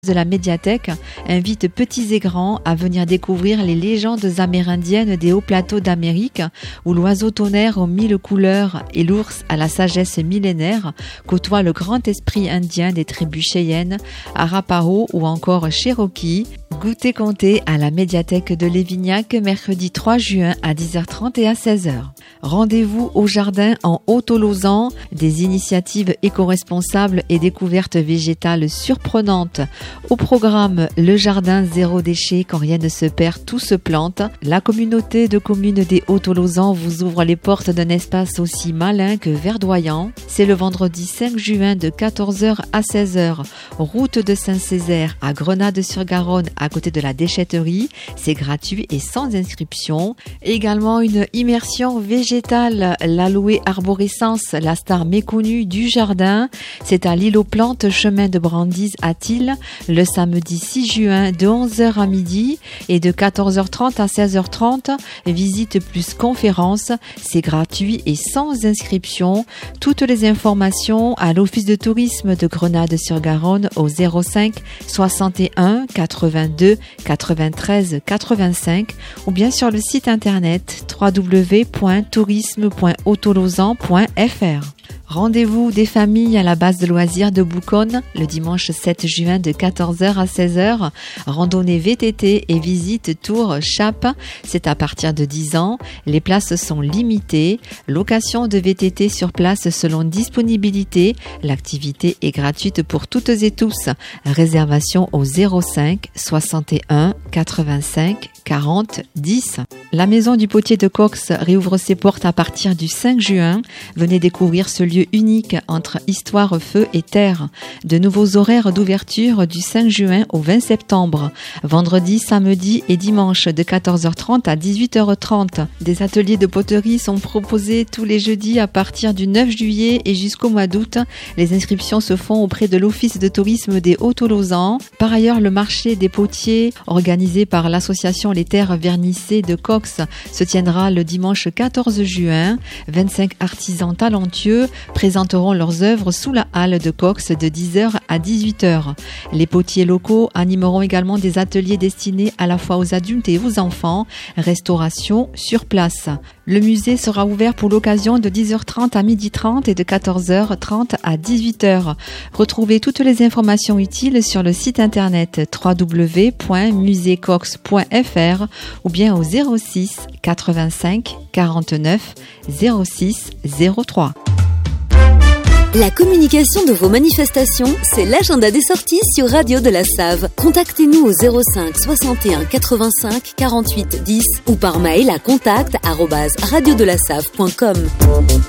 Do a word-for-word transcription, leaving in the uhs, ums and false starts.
de la médiathèque invite petits et grands à venir découvrir les légendes amérindiennes des hauts plateaux d'Amérique, où l'oiseau tonnerre aux mille couleurs et l'ours à la sagesse millénaire côtoient le grand esprit indien des tribus Cheyennes, Arapaho ou encore Cherokee. Goûter compté à la médiathèque de Lévignac mercredi trois juin à dix heures trente et à seize heures. Rendez-vous au jardin en Haut-Tolozan, des initiatives éco-responsables et découvertes végétales surprenantes. Au programme, le jardin zéro déchet, quand rien ne se perd, tout se plante. La communauté de communes des Hauts-Tolozan vous ouvre les portes d'un espace aussi malin que verdoyant. C'est le vendredi cinq juin de quatorze heures à seize heures. Route de Saint-Césaire à Grenade-sur-Garonne, à côté de la déchetterie. C'est gratuit et sans inscription. Également une immersion végétale, l'aloe arborescence, la star méconnue du jardin. C'est à l'île aux plantes, chemin de Brandise à Tille, le samedi six juin de onze heures à midi et de quatorze heures trente à seize heures trente. Visite plus conférence. C'est gratuit et sans inscription. Toutes les informations à l'office de tourisme de Grenade-sur-Garonne au zéro cinq soixante et un quatre-vingt-deux quatre-vingt-treize quatre-vingt-cinq ou bien sur le site internet w w w point tourisme point haut-tolozan point f r. Rendez-vous des familles à la base de loisirs de Bouconne le dimanche sept juin de quatorze heures à seize heures. Randonnée V T T et visite Tour Chape, c'est à partir de dix ans. Les places sont limitées. Location de V T T sur place selon disponibilité. L'activité est gratuite pour toutes et tous. Réservation au zéro cinq soixante et un quatre-vingt-cinq quarante dix. La maison du potier de Cox réouvre ses portes à partir du cinq juin. Venez découvrir ce lieu unique entre histoire, feu et terre. De nouveaux horaires d'ouverture du cinq juin au vingt septembre. Vendredi, samedi et dimanche de quatorze heures trente à dix-huit heures trente. Des ateliers de poterie sont proposés tous les jeudis à partir du neuf juillet et jusqu'au mois d'août. Les inscriptions se font auprès de l'office de tourisme des Hauts-Tolozan. Par ailleurs, le marché des potiers, organisé par l'association Les Terres Vernissées de Cox, se tiendra le dimanche quatorze juin. vingt-cinq artisans talentueux présenteront leurs œuvres sous la halle de Cox de dix heures à dix-huit heures. Les potiers locaux animeront également des ateliers destinés à la fois aux adultes et aux enfants. Restauration sur place. Le musée sera ouvert pour l'occasion de dix heures trente à midi trente et de quatorze heures trente à dix-huit heures. Retrouvez toutes les informations utiles sur le site internet w w w point musée cox point f r ou bien au zéro six quatre-vingt-cinq quarante-neuf zéro six zéro trois. La communication de vos manifestations, c'est l'agenda des sorties sur Radio de la Save. Contactez-nous au zéro cinq soixante et un quatre-vingt-cinq quarante-huit dix ou par mail à contact arobase radio de la save point com.